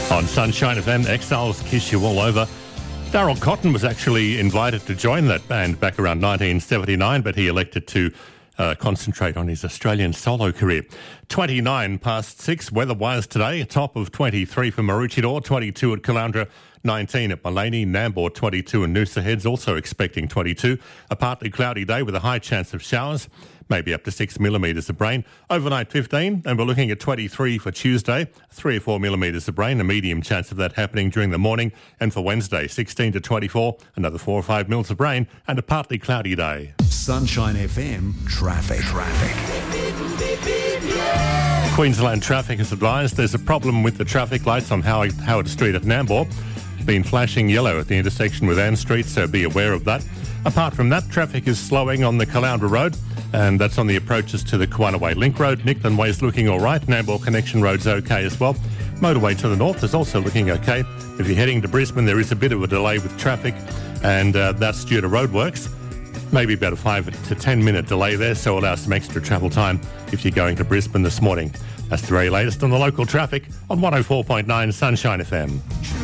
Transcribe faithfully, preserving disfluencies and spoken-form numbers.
On Sunshine F M, Exiles Kiss You All Over. Darryl Cotton was actually invited to join that band back around nineteen seventy-nine, but he elected to uh, concentrate on his Australian solo career. twenty-nine past six, weather-wise today, a top of twenty-three for Maroochydore, twenty-two at Caloundra, nineteen at Maleny, Nambour twenty-two and Noosa Heads also expecting twenty-two. A partly cloudy day with a high chance of showers, maybe up to six millimetres of rain. Overnight fifteen, and we're looking at twenty-three for Tuesday, three or four millimetres of rain, a medium chance of that happening during the morning. And for Wednesday, sixteen to twenty-four, another four or five mils of rain and a partly cloudy day. Sunshine F M traffic. Traffic. Queensland Traffic has advised there's a problem with the traffic lights on Howard, Howard Street at Nambour. Been flashing yellow at the intersection with Ann Street, so be aware of that. Apart from that, traffic is slowing on the Caloundra Road, and that's on the approaches to the Kawanaway Link Road. Nickland Way's looking all right. Nambour Connection Road's okay as well. Motorway to the north is also looking okay. If you're heading to Brisbane, there is a bit of a delay with traffic, and uh, that's due to roadworks. Maybe about a five to ten minute delay there, so allow some extra travel time if you're going to Brisbane this morning. That's the very latest on the local traffic on one oh four point nine Sunshine F M.